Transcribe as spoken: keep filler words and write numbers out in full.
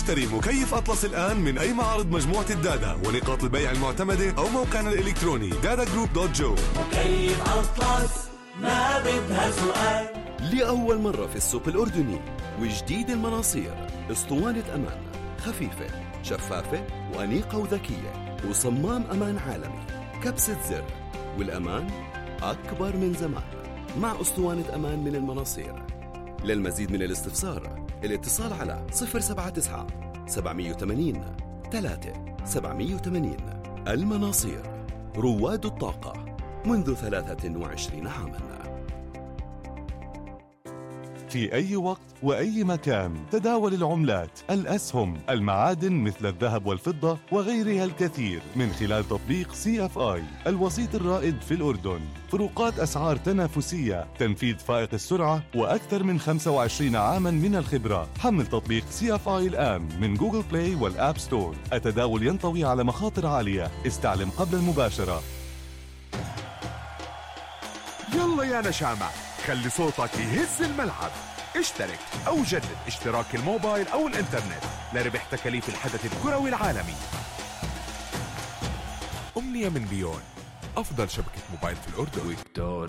اشتري مكيف أطلس الآن من أي معارض مجموعة الدادا ونقاط البيع المعتمدة أو موقعنا الإلكتروني دادا جروب دوت جو. مكيف أطلس ما بدها سؤال. لأول مرة في السوق الأردني وجديد المناصير، اسطوانة أمان خفيفة شفافة وأنيقة وذكية وصمام أمان عالمي، كبسة زر، والأمان أكبر من زمان مع اسطوانة أمان من المناصير. للمزيد من الاستفسار الاتصال على صفر سبعة تسعة سبعمية وثمانين ثلاثة سبعمية وثمانين. المناصير، رواد الطاقة منذ ثلاثة وعشرين عاماً. في أي وقت وأي مكان تداول العملات، الأسهم، المعادن مثل الذهب والفضة وغيرها الكثير من خلال تطبيق سي اف آي الوسيط الرائد في الأردن. فروقات أسعار تنافسية، تنفيذ فائق السرعة، وأكثر من خمسة وعشرين عاما من الخبرة. حمل تطبيق سي اف آي الآن من جوجل بلاي والآب ستور. التداول ينطوي على مخاطر عالية، استعلم قبل المباشرة. يلا يا نشامة، خلي صوتك يهز الملعب. اشترك أو جدد اشتراك الموبايل أو الإنترنت لربح تكاليف الحدث الكروي العالمي. أمنية من بيون، أفضل شبكة موبايل في الأردن.